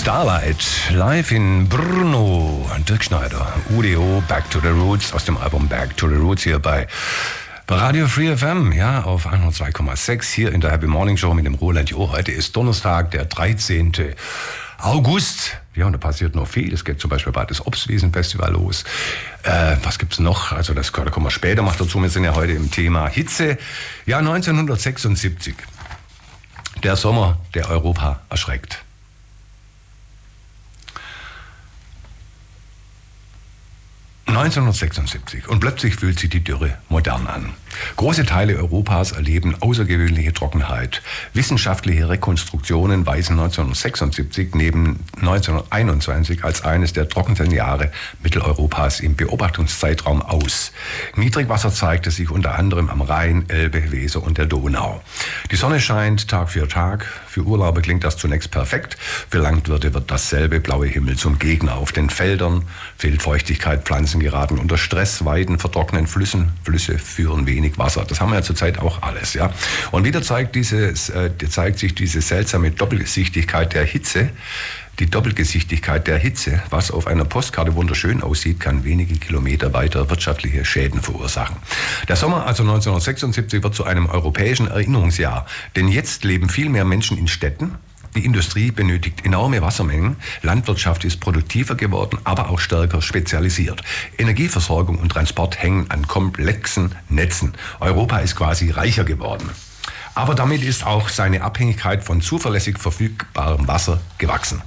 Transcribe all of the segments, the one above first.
Starlight, live in Brno. Dirk Schneider, UDO, Back to the Roots, aus dem Album Back to the Roots hier bei Radio Free FM, ja, auf 102,6 hier in der Happy Morning Show mit dem Roland Jo. Heute ist Donnerstag, der 13. August. Ja, und da passiert noch viel. Es geht zum Beispiel bald das Obstwiesen-Festival los. Was gibt's noch? Also da kommen wir später noch dazu. Wir sind ja heute im Thema Hitze. Ja, 1976. Der Sommer, der Europa erschreckt. ...1976 und plötzlich fühlt sich die Dürre modern an. Große Teile Europas erleben außergewöhnliche Trockenheit. Wissenschaftliche Rekonstruktionen weisen 1976 neben 1921 als eines der trockensten Jahre Mitteleuropas im Beobachtungszeitraum aus. Niedrigwasser zeigte sich unter anderem am Rhein, Elbe, Weser und der Donau. Die Sonne scheint Tag für Tag. Für Urlauber klingt das zunächst perfekt. Für Landwirte wird dasselbe blaue Himmel zum Gegner. Auf den Feldern fehlt Feuchtigkeit, Pflanzen geraten unter Stress, Weiden vertrocknen, Flüsse führen wenig Wasser. Das haben wir ja zurzeit auch alles, ja. Und wieder zeigt sich diese seltsame Doppelgesichtigkeit der Hitze. Die Doppelgesichtigkeit der Hitze, was auf einer Postkarte wunderschön aussieht, kann wenige Kilometer weiter wirtschaftliche Schäden verursachen. Der Sommer, also 1976, wird zu einem europäischen Erinnerungsjahr. Denn jetzt leben viel mehr Menschen in Städten. Die Industrie benötigt enorme Wassermengen, Landwirtschaft ist produktiver geworden, aber auch stärker spezialisiert. Energieversorgung und Transport hängen an komplexen Netzen. Europa ist quasi reicher geworden. Aber damit ist auch seine Abhängigkeit von zuverlässig verfügbarem Wasser gewachsen.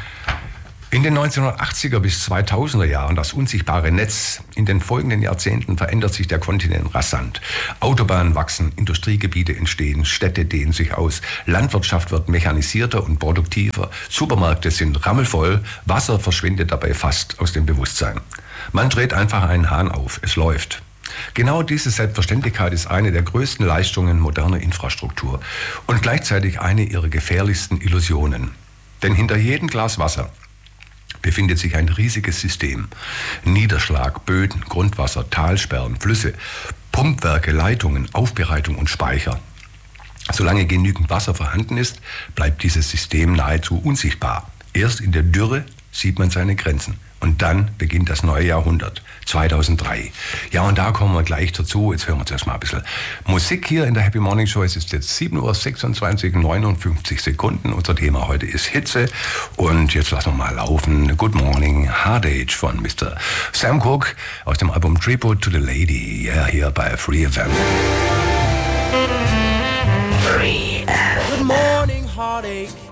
In den 1980er bis 2000er Jahren das unsichtbare Netz. In den folgenden Jahrzehnten verändert sich der Kontinent rasant. Autobahnen wachsen, Industriegebiete entstehen, Städte dehnen sich aus, Landwirtschaft wird mechanisierter und produktiver, Supermärkte sind rammelvoll, Wasser verschwindet dabei fast aus dem Bewusstsein. Man dreht einfach einen Hahn auf, es läuft. Genau diese Selbstverständlichkeit ist eine der größten Leistungen moderner Infrastruktur und gleichzeitig eine ihrer gefährlichsten Illusionen. Denn hinter jedem Glas Wasser befindet sich ein riesiges System. Niederschlag, Böden, Grundwasser, Talsperren, Flüsse, Pumpwerke, Leitungen, Aufbereitung und Speicher. Solange genügend Wasser vorhanden ist, bleibt dieses System nahezu unsichtbar. Erst in der Dürre sieht man seine Grenzen. Und dann beginnt das neue Jahrhundert, 2003. Ja, und da kommen wir gleich dazu. Jetzt hören wir uns erstmal ein bisschen Musik hier in der Happy Morning Show. Es ist jetzt 7:26 Uhr, 59 Sekunden. Unser Thema heute ist Hitze. Und jetzt lassen wir mal laufen. Good Morning, Hard Age von Mr. Sam Cooke aus dem Album Tribute to the Lady. Ja, hier bei Free FM. Free FM. Good morning, heartache.